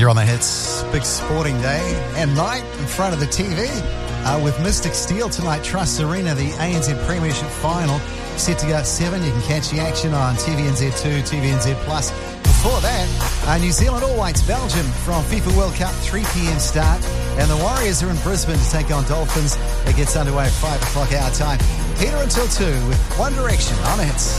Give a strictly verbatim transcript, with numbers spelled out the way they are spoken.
You're on the Hits. Big sporting day and night in front of the T V uh, with Mystic Steel tonight. Trust Arena, the A N Z Premiership Final, set to go at seven. You can catch the action on T V N Z two, T V N Z Plus. Before that, uh, New Zealand All Whites, Belgium from FIFA World Cup, three p.m. start. And the Warriors are in Brisbane to take on Dolphins. It gets underway at five o'clock our time. Peter until two with One Direction on the Hits.